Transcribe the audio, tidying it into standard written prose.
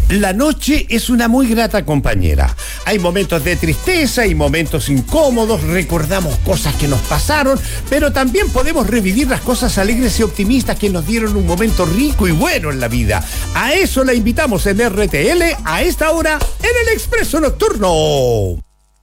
La noche es una muy grata compañera. Hay momentos de tristeza y momentos incómodos, recordamos cosas que nos pasaron, pero también podemos revivir las cosas alegres y optimistas que nos dieron un momento rico y bueno en la vida. A eso la invitamos en RTL a esta hora en el Expreso Nocturno.